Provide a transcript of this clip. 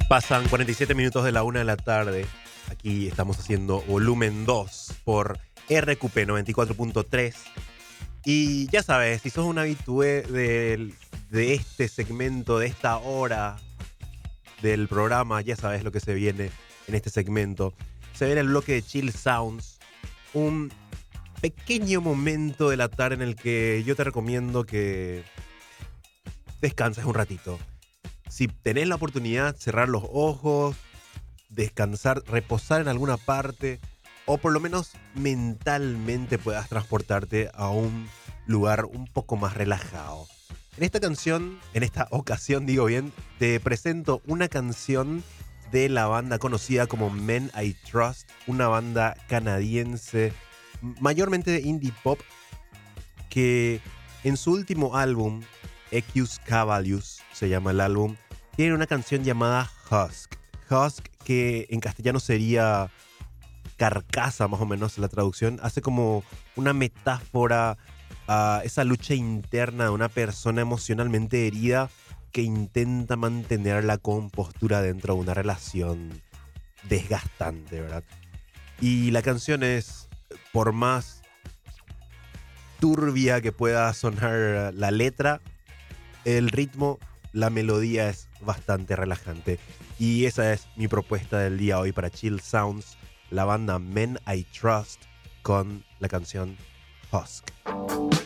Pasan 47 minutos de la 1 de la tarde. Aquí estamos haciendo volumen 2 por RQP 94.3. Y ya sabes, si sos un habitué de este segmento, de esta hora del programa, ya sabes lo que se viene en este segmento. Se viene el bloque de Chill Sounds, un pequeño momento de la tarde en el que yo te recomiendo que descanses un ratito. Si tenés la oportunidad, cerrar los ojos, descansar, reposar en alguna parte, o por lo menos mentalmente puedas transportarte a un lugar un poco más relajado. En esta canción, en esta ocasión digo bien, te presento una canción de la banda conocida como Men I Trust, una banda canadiense, mayormente de indie pop, que en su último álbum, Equus Cavalius se llama el álbum, tiene una canción llamada Husk. Husk, que en castellano sería carcasa, más o menos la traducción, hace como una metáfora a esa lucha interna de una persona emocionalmente herida que intenta mantener la compostura dentro de una relación desgastante, ¿verdad? Y la canción es, por más turbia que pueda sonar la letra, el ritmo, la melodía es bastante relajante. Y esa es mi propuesta del día hoy para Chill Sounds, la banda Men I Trust con la canción Husk.